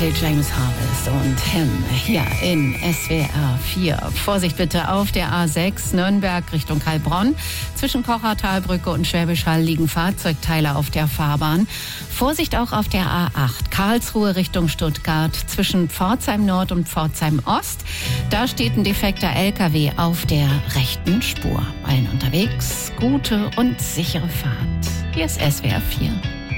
Little James Harvest und Him hier in SWR 4. Vorsicht bitte auf der A6 Nürnberg Richtung Heilbronn. Zwischen Kochertalbrücke und Schwäbisch Hall liegen Fahrzeugteile auf der Fahrbahn. Vorsicht auch auf der A8 Karlsruhe Richtung Stuttgart zwischen Pforzheim Nord und Pforzheim Ost. Da steht ein defekter LKW auf der rechten Spur. Allen unterwegs gute und sichere Fahrt. Hier ist SWR 4.